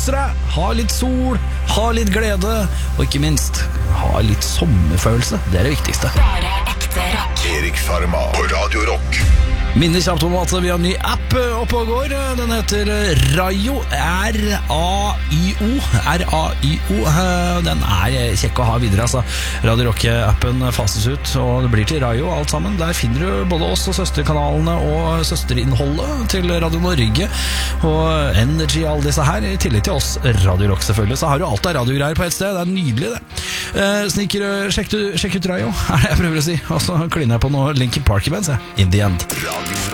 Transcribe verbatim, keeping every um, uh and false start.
Kos deg, ha litt sol, ha litt glede, og ikke minst, ha litt sommerfølelse. Det er det viktigste. Bare ekte rock. Erik Sjarma på Radio Rock. Minner kjapt om at vi har en ny app oppe og går. Den heter Rayo. R A I O. R A I O. Den er kjekk å ha videre, altså. Radio Rock-appen fases ut, og det blir til Rayo alt sammen. Der finner du både oss og søsterkanalene og søsterinnholdet til Radio Norge og Energy og alle disse her, i tillegg til oss Radio Rock selvfølgelig. Så har du alt av radiogreier på et sted. Det er nydelig, det. Sniker, sjekk, du, sjekk ut Rayo, er det jeg prøver å si. Og så kliner jeg på noe Linkin Park-bands, jeg. In the end. Radio